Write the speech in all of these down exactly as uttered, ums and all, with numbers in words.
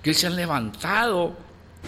que se han levantado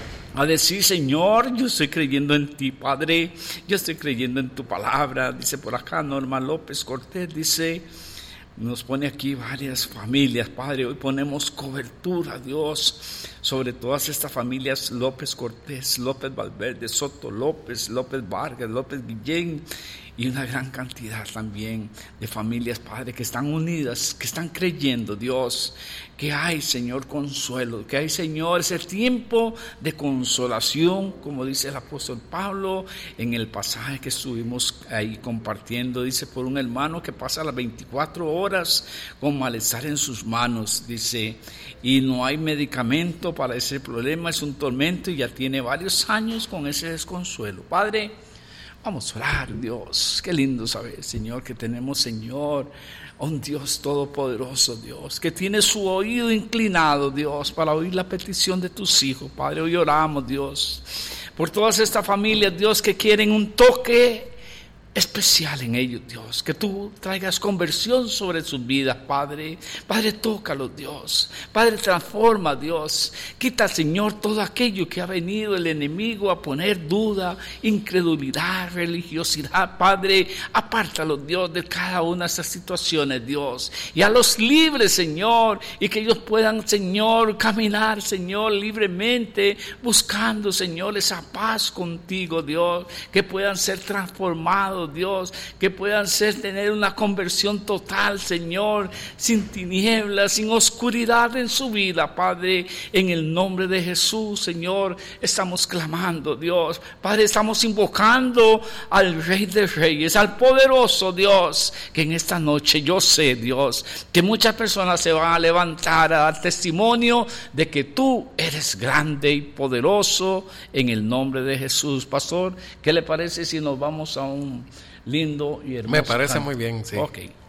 a decir: Señor, yo estoy creyendo en ti, Padre, yo estoy creyendo en tu palabra. Dice por acá Norma López Cortés, dice, nos pone aquí varias familias, Padre. Hoy ponemos cobertura, Dios, sobre todas estas familias: López Cortés, López Valverde, Soto López, López Vargas, López Guillén, y una gran cantidad también de familias, Padre, que están unidas, que están creyendo, Dios, que hay, Señor, consuelo, que hay, Señor, ese tiempo de consolación, como dice el apóstol Pablo en el pasaje que estuvimos ahí compartiendo. Dice, por un hermano que pasa las veinticuatro horas con malestar en sus manos, dice, y no hay medicamento para ese problema, es un tormento y ya tiene varios años con ese desconsuelo. Padre, vamos a orar, Dios. Qué lindo saber, Señor, que tenemos, Señor, un Dios todopoderoso, Dios, que tiene su oído inclinado, Dios, para oír la petición de tus hijos. Padre, hoy oramos, Dios, por todas estas familias, Dios, que quieren un toque especial en ellos, Dios, que tú traigas conversión sobre sus vidas, Padre. Padre, tócalos, Dios. Padre, transforma, Dios. Quita, Señor, todo aquello que ha venido el enemigo a poner duda, incredulidad, religiosidad, Padre. Apártalos, Dios, de cada una de estas situaciones, Dios, y a los libres, Señor, y que ellos puedan, Señor, caminar, Señor, libremente, buscando, Señor, esa paz contigo, Dios, que puedan ser transformados, Dios, que puedan ser, tener una conversión total, Señor, sin tinieblas, sin oscuridad en su vida, Padre. En el nombre de Jesús, Señor, estamos clamando, Dios, Padre, estamos invocando al Rey de Reyes, al poderoso Dios, que en esta noche yo sé, Dios, que muchas personas se van a levantar a dar testimonio de que tú eres grande y poderoso, en el nombre de Jesús. Pastor, ¿qué le parece si nos vamos a un lindo y hermoso Me parece canto? muy bien, sí. Ok.